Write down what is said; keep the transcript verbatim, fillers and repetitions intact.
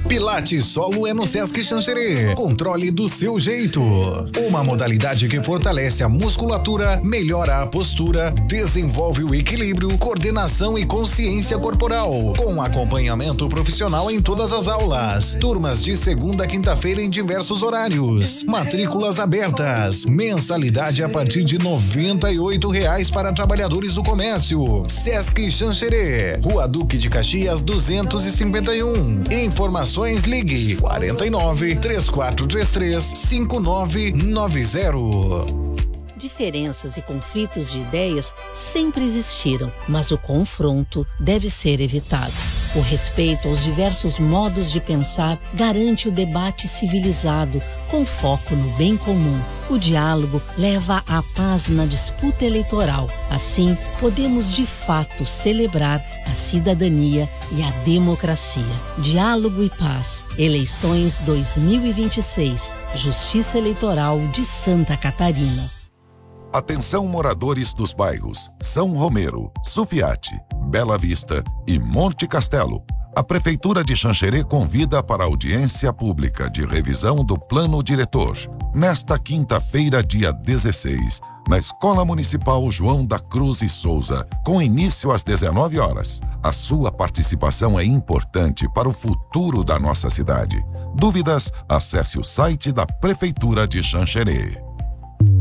Pilates Solo é no Sesc Xanxerê. Controle do seu jeito. Uma modalidade que fortalece a musculatura, melhora a postura, desenvolve o equilíbrio, coordenação e consciência corporal. Com acompanhamento profissional em todas as aulas. Turmas de segunda a quinta-feira em diversos horários. Matrículas abertas. Mensalidade a partir de noventa e oito reais para trabalhadores do comércio. Sesc Xanxerê. Rua Duque de Caxias duzentos e cinquenta e um. Informações ligue quarenta e nove, três quatro três três, cinco nove nove zero. Diferenças e conflitos de ideias sempre existiram, mas o confronto deve ser evitado. O respeito aos diversos modos de pensar garante o debate civilizado, com foco no bem comum. O diálogo leva à paz na disputa eleitoral. Assim, podemos de fato celebrar a cidadania e a democracia. Diálogo e paz. Eleições dois mil e vinte e seis. Justiça Eleitoral de Santa Catarina. Atenção, moradores dos bairros São Romero, Sufiate, Bela Vista e Monte Castelo. A Prefeitura de Xanxerê convida para a audiência pública de revisão do Plano Diretor, nesta quinta-feira, dia dezesseis, na Escola Municipal João da Cruz e Souza, com início às dezenove horas. A sua participação é importante para o futuro da nossa cidade. Dúvidas? Acesse o site da Prefeitura de Xanxerê.